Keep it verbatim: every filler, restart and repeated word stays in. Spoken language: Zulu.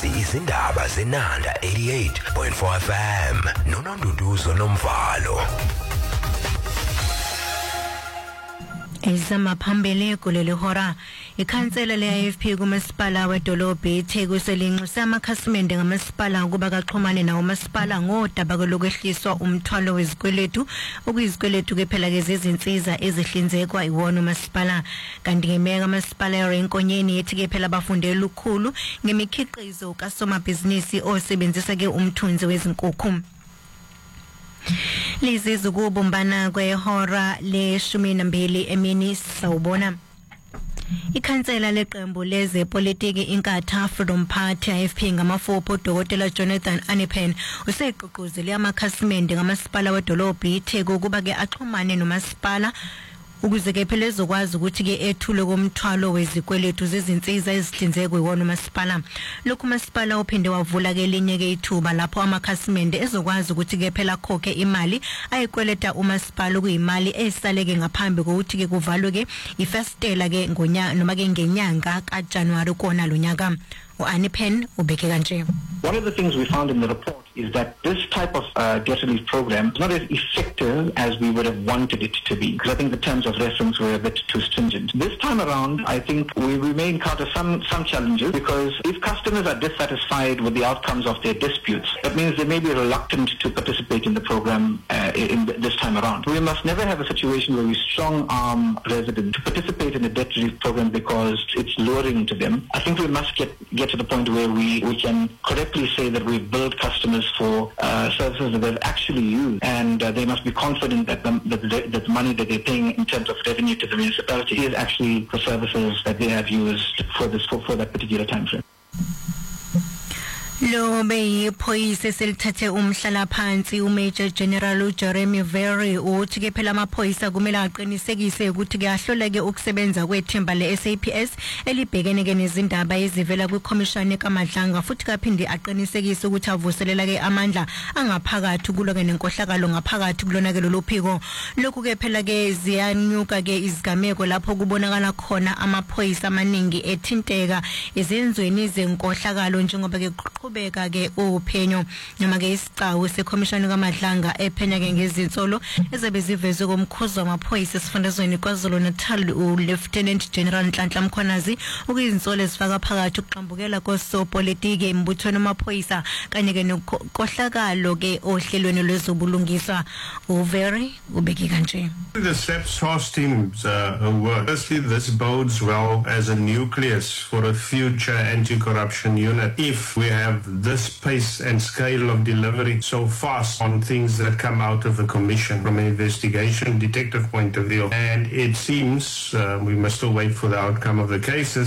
Lezi izindaba zenanda eighty-eight point four F M noNonduduzo Nomvalo. Izama phambili kuleli hora ikhansela le-I F P kumasipala wedolobha iTheku selinxusa amakhasimende ngamasipala ukuba kaxhumane nawo masipala ngodaba lokwehliswa umthwalo wezikweletu okuyizikweletu ke phela ke zezinsiza ezihlinzekwa iwona umasipala kanti ngemeka amasipala eRenkonyeni yethi ke phela bafundela ukukhulu ngemikhiqizo kasomabhizinisi osebenzisa ke umthunzi wezinkukhu. Lizizi ukubumbana kwehora leshumi nambili emini sawubona. Ikhansela leqembu lezepolitiki inkatha Freedom Party I F P ngamafupho uDokotela Jonathan Anipen useqoqozele amakhasimende ngamasipala wedolobha iTheku ukuba ke axhumane nomasipala ukuze ke phela ezokwazi ukuthi ke ethule komthwalo wezikweletu zezinsiza ezihlinzekwe iwona umasipala. Lokhu umasipala uphinde wavula ke linye ke ithuba lapho amakhasimende ezokwazi ukuthi ke phela khokhe imali ayikweleta umasipala kuyimali esaleke ngaphambi kokuthi ke kuvalwe ke ifestela ke ngonyaka noma ke ngenyanga kaJanuary kona lonyaka. uAnipen ubeke kanje. One of the things we found in the report is that this type of uh, get relief program is not as effective as we would have wanted it to be, because I think the terms of reference were a bit too stringent. This time around, I think we, we may encounter some, some challenges, because if customers are dissatisfied with the outcomes of their disputes, that means they may be reluctant to participate in the program uh, in th this time around. We must never have a situation where we strong-arm residents to participate in the debt relief program because it's luring to them. I think we must get, get to the point where we, we can correctly say that we build customers for uh, services that they've actually used, and uh, they must be confident that the, that, the, that the money that they're paying in terms of revenue to the municipality is actually for services that they have used for this for, for that particular time frame. Lo beyiphoyisa selithathe umhlala phansi uMajor General Jeremy Very uthi ke phela amaphoyisa kumele aqinisekise ukuthi ke ahloleke ukusebenza kwethimba le-S A P S elibhekene ke nezindaba ezivela kwiCommission kaMadlanga futhi kaphinde aqinisekise ukuthi avuselela ke amandla angaphakathi kulo ke nenkohlakalo ngaphakathi kulona ke loluphiko. Lokhu ke phela ke ziyanyuka ke izigameko lapho kubonakala khona amaphoyisa amaningi ethinteka ezenzweni zenkohlakalo njengoba ke beka ke uphenyo noma ke isicawu seCommission kaMadlanga ephenya ke ngezinsolo ezabe zivezwe komkhozi wamaphoyisa esifundazweni kwaZulu Natal uLieutenant General Nhlanhla Mkhwanazi ukuyinsolo ezifaka phakathi ukuqhambukela kosopolitiki embuthweni wamaphoyisa kanye ke nokohlakalo ke ohlelweni lwezobulungiswa. uVery ubeke kanje. The SAPS task team's uh, work. Firstly, this bodes well as a nucleus for a future anti-corruption unit if we have this pace and scale of delivery so fast on things that come out of the commission from an investigation detective point of view. And it seems uh, we must still wait for the outcome of the cases.